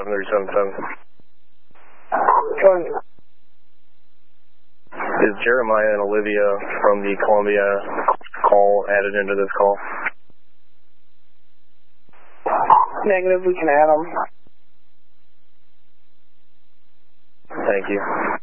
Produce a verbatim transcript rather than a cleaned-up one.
seven three seven seven. Is Jeremiah and Olivia from the Columbia call added into this call? Negative, we can add them. Thank you.